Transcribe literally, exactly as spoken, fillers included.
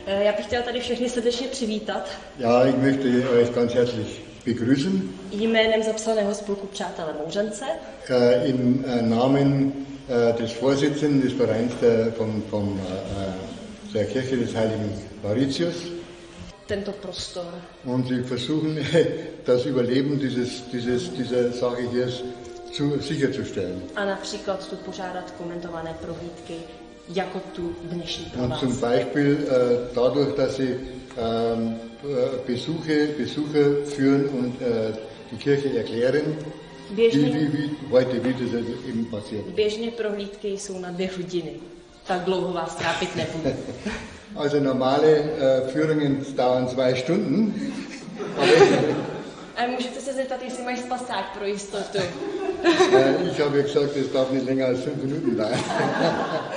Já bych chtěla tady všechny srdečně přivítat. Ja, ich möchte euch ganz herzlich begrüßen. Jménem zapsaného spolku Přátelé Mouřence. Äh, Im äh, Namen äh, des Vorsitzenden des Vereins der, vom, vom, äh, der Kirche des Heiligen Mauritius. Tento prostor. Und sie versuchen, das Überleben dieses, dieses, dieser Sache hier zu, sicherzustellen. A například tu pořádat komentované prohlídky, jako tu dnešní pro Und vás. zum Beispiel äh, dadurch, dass sie ähm, Besuche, Besucher führen und äh, die Kirche erklären, Běžně, wie, wie, wie heute, wie das eben passiert. běžně prohlídky jsou na dvě hodiny. Tak dlouho vás trápit nebudu. Also normale äh, Führungen dauern zwei Stunden. A můžete se zeptat, jestli mají spasák pro jistotu. äh, ich habe gesagt, es darf nicht länger als fünf Minuten dauern.